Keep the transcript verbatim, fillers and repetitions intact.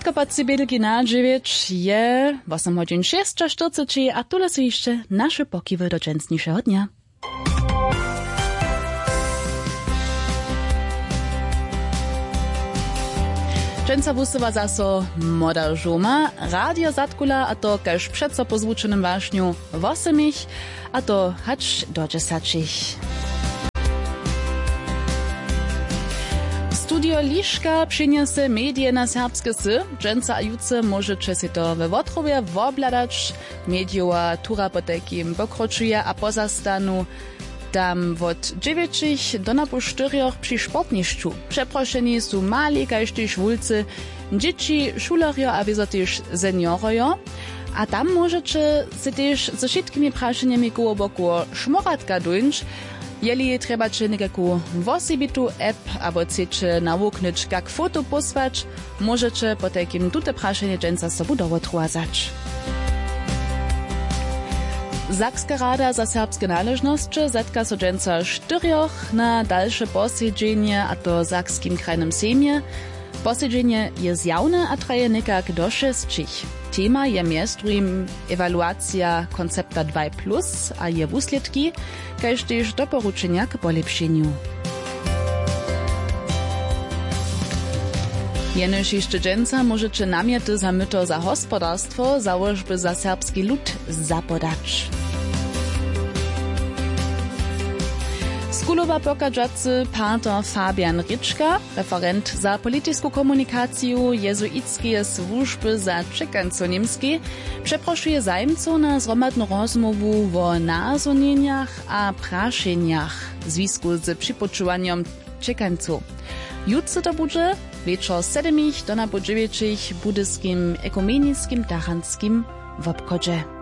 Podkopacy Biedlki na dziewięć je osiem godzin czterdzieści, a tule są jeszcze nasze pokiwy do dżęsniejszego dnia. Dżęca wusywa zaso moda żuma, radio zatkula, a to każ przeco po zvučenym wašňu osemich, a to hacz do dziesięciich. Studio Liszka przyniesie medie na serbskie sy. Dżęca a juce możecie si to we Wotrowie wobladać. Mediowa tura po takim pokroczuje, a poza stanu tam od dziewięciu do na po czterech przy sportniszczu. Przeproszeni są mali, kaž tyž wulcy, dzieci, šulerjo, a wiedzą też seniorjo. A tam możecie si też ze wszystkimi praszeniami koło boku szmoratka dojść. Jeli treba czy nekakú wosibitú app, abo chcecie nawuknąć, jak foto posłać, możecie po takim tute praszenie dżęca sobu dowotrwazać. Sakska rada za serbskie należności zatka so dżęca czterech na dalsze posiedzenie, a to Sakskim krajnym sejmie. Posiedzenie je zjawne, a traje nekak do šestich. Tema je miestrujem ewaluacja koncepta dwa plus, a je wusledki, kaž tež doporučenia k polepšeniu. Jenož jeszcze dżęca możecie namiety za myto za hospodarstwo, założby za serbski lud zapodać. Skulowa pokadżacy pater Fabian Ritschka, referent za politiską komunikację jezuitskie służby za czekańco niemskie, przeproszuje zajmców na zromadną rozmowę o nazonieniach a praszeniach w związku z przypoczuwaniem czekańców. Jutro to będzie wieczór siedemich do na po dziewięciich budyskim ekumenickim tachanskim w obchodzie.